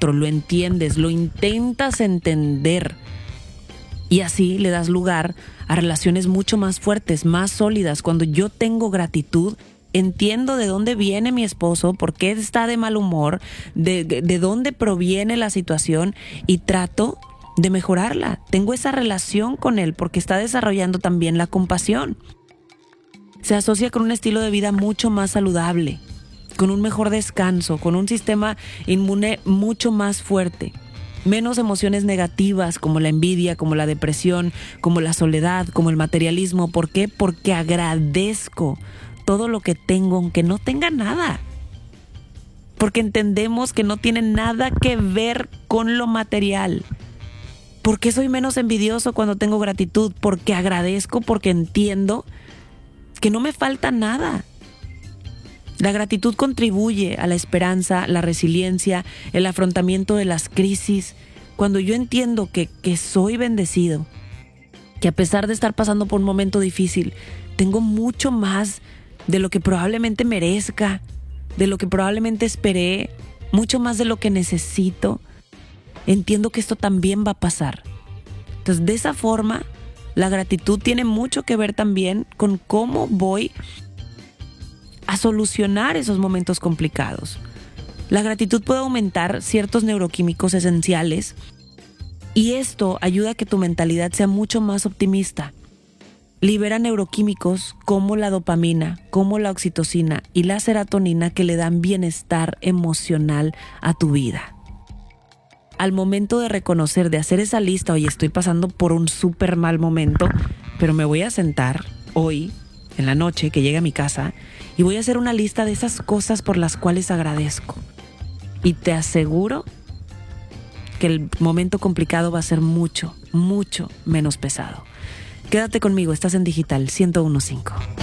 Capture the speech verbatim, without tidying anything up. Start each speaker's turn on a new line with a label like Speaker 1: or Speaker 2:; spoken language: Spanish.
Speaker 1: otro, lo entiendes, lo intentas entender. Y así le das lugar a relaciones mucho más fuertes, más sólidas. Cuando yo tengo gratitud, entiendo de dónde viene mi esposo, por qué está de mal humor, de, de, de dónde proviene la situación y trato de mejorarla. Tengo esa relación con él porque está desarrollando también la compasión. Se asocia con un estilo de vida mucho más saludable, con un mejor descanso, con un sistema inmune mucho más fuerte. Menos emociones negativas como la envidia, como la depresión, como la soledad, como el materialismo. ¿Por qué? Porque agradezco todo lo que tengo, aunque no tenga nada. Porque entendemos que no tiene nada que ver con lo material. ¿Por qué soy menos envidioso cuando tengo gratitud? Porque agradezco, porque entiendo que no me falta nada. La gratitud contribuye a la esperanza, la resiliencia, el afrontamiento de las crisis. Cuando yo entiendo que, que soy bendecido, que a pesar de estar pasando por un momento difícil, tengo mucho más de lo que probablemente merezca, de lo que probablemente esperé, mucho más de lo que necesito, entiendo que esto también va a pasar. Entonces, de esa forma, la gratitud tiene mucho que ver también con cómo voy a solucionar esos momentos complicados. La gratitud puede aumentar ciertos neuroquímicos esenciales y esto ayuda a que tu mentalidad sea mucho más optimista. Libera neuroquímicos como la dopamina, como la oxitocina y la serotonina que le dan bienestar emocional a tu vida. Al momento de reconocer, de hacer esa lista, oye, estoy pasando por un súper mal momento, pero me voy a sentar hoy, en la noche, que llegue a mi casa, y voy a hacer una lista de esas cosas por las cuales agradezco. Y te aseguro que el momento complicado va a ser mucho, mucho menos pesado. Quédate conmigo, estás en Digital ciento uno punto cinco.